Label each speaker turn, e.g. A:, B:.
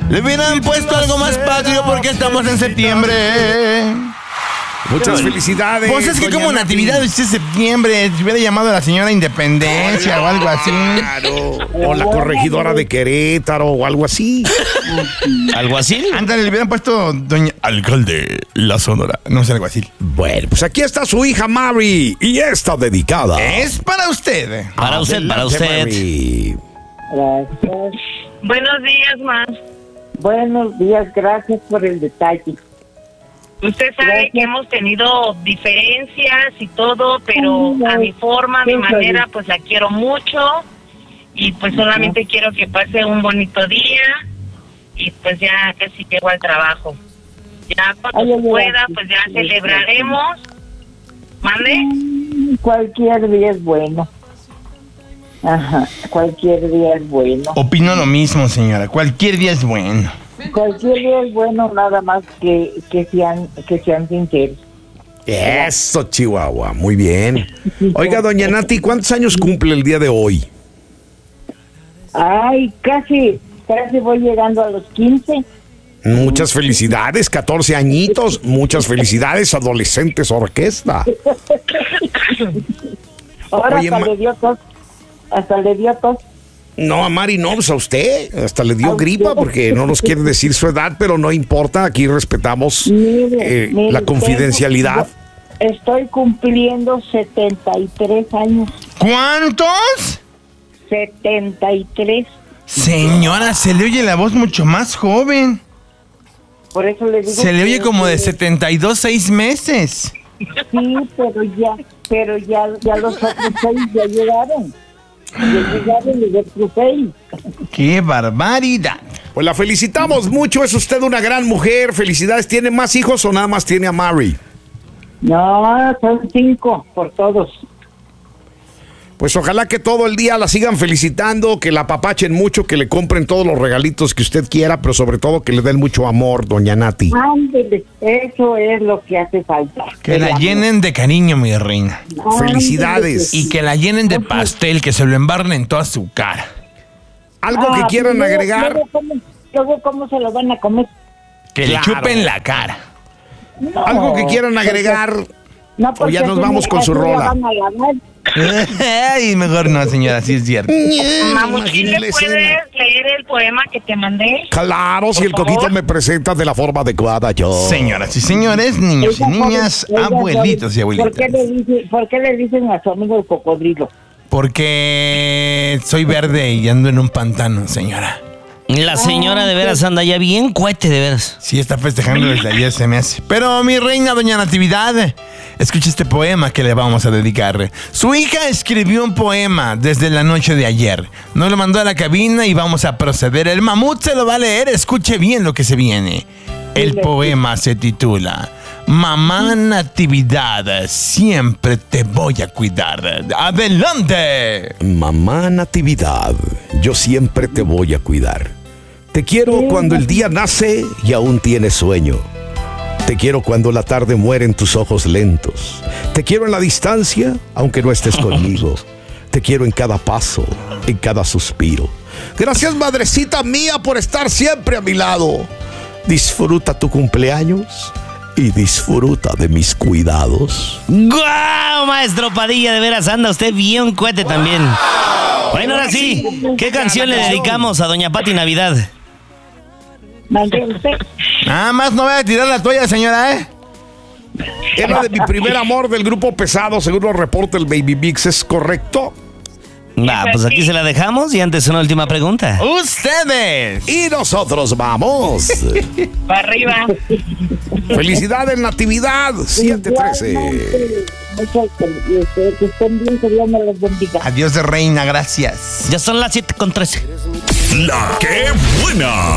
A: Le hubieran puesto algo más patrio porque estamos en septiembre.
B: Muchas felicidades.
A: Pues es que como
B: doña
A: Natividad es septiembre, se hubiera llamado a la señora Independencia o algo así.
B: Claro. O la corregidora de Querétaro o algo así.
C: ¿Algo así?
A: Ándale, le hubieran puesto Doña Alcalde La Sonora. No sé, algo así.
B: Bueno, pues aquí está su hija Mary y está dedicada.
A: Es para usted.
C: Para usted, para
B: Adelante,
C: usted.
B: Mary.
D: Gracias.
E: Buenos días, ma.
D: Buenos días, gracias por el detalle.
E: Usted sabe
D: Gracias.
E: que hemos tenido diferencias y todo, pero
D: Ay,
E: a mi forma, a mi
D: qué
E: manera,
D: feliz.
E: pues la quiero mucho y pues solamente quiero que pase un bonito día y pues ya casi llego al trabajo. Ya cuando
D: Ay,
E: se
D: ay,
E: pueda,
D: ay,
E: pues ya
D: sí,
E: celebraremos. ¿Mande?
D: Cualquier día es bueno. Ajá, cualquier día es bueno.
A: Opino lo mismo, señora. Cualquier día es bueno.
D: Cualquier día es bueno, nada más que sean sinceros.
B: Eso, Chihuahua. Muy bien. Oiga, doña Nati, ¿cuántos años cumple el día de hoy?
D: Ay, casi voy llegando a los 15.
B: Muchas felicidades, 14 añitos. Muchas felicidades, adolescentes orquesta.
D: Ahora
B: Oye,
D: hasta le dio tos.
B: No, a Mari no, pues a usted. Hasta le dio
D: A
B: gripa
D: usted.
B: porque no nos quiere decir su edad, pero no importa. Aquí respetamos
D: Mire,
B: la confidencialidad.
D: Estoy cumpliendo 73 años.
A: ¿Cuántos?
D: 73.
A: Señora, se le oye la voz mucho más joven.
D: Por eso le digo.
A: Se le oye
D: que-
A: como de 72, 6 meses.
D: Sí, pero ya los otros 6 ya llegaron. Ya llegaron y otros 6.
A: ¡Qué barbaridad!
B: Pues la felicitamos mucho. Es usted una gran mujer. Felicidades. ¿Tiene más hijos o nada más tiene a Mari?
D: No, son 5 por todos.
B: Pues ojalá que todo el día la sigan felicitando, que la apapachen mucho, que le compren todos los regalitos que usted quiera, pero sobre todo que le den mucho amor, doña Nati.
D: Ándele, eso es lo que hace falta.
A: Que la llenen de cariño, mi reina.
B: Felicidades.
A: Y que la llenen de pastel, que se lo embarren en toda su cara.
B: Algo que quieran agregar.
D: Luego, ¿cómo se lo van a comer?
A: Que
B: Claro.
A: le chupen la cara.
D: No,
B: Algo que quieran agregar.
D: No,
B: O
D: porque
B: ya nos
D: así
B: vamos con su
D: así la
B: rola.
D: van a lavar.
A: Ay, mejor no, señora, sí es cierto.
E: Mamuchín, ¿le puedes leer el poema que te mandé?
B: Claro, si el
E: Por favor.
B: coquito me presenta de la forma adecuada, yo.
A: Señoras y señores, niños y niñas,
D: Oiga,
A: abuelitos y
D: ¿por qué
A: abuelitas.
D: por qué le dicen a su amigo el cocodrilo?
A: Porque soy verde y ando en un pantano, señora.
C: La señora de veras anda ya bien cohete, de veras.
A: Sí, está festejando desde ayer, se me hace. Pero mi reina, doña Natividad, escucha este poema que le vamos a dedicar. Su hija escribió un poema desde la noche de ayer. Nos lo mandó a la cabina y vamos a proceder. El mamut se lo va a leer, escuche bien lo que se viene. El poema se titula Mamá Natividad, siempre te voy a cuidar. ¡Adelante!
B: Mamá Natividad, yo siempre te voy a cuidar. Te quiero cuando el día nace y aún tienes sueño. Te quiero cuando la tarde muere en tus ojos lentos. Te quiero en la distancia, aunque no estés conmigo. Te quiero en cada paso, en cada suspiro. Gracias, madrecita mía, por estar siempre a mi lado. Disfruta tu cumpleaños y disfruta de mis cuidados.
C: ¡Guau, maestro Padilla! De veras anda usted bien cohete también. Bueno, ahora sí, ¿qué canción le dedicamos a doña Pati Navidad?
D: Mande usted.
A: Nada más no voy a tirar la toalla, señora, ¿eh?
B: Es la de mi primer amor del grupo Pesado, según lo reporta el Baby Mix, ¿es correcto?
C: Va, pues aquí se la dejamos y antes una última pregunta.
A: ¡Ustedes!
B: Y nosotros vamos.
E: Para arriba.
B: Felicidades, Natividad, 713.
D: Que estén bien, que Dios me los bendiga.
A: Adiós de reina, gracias.
C: Ya son las 7:13.
F: La que buena.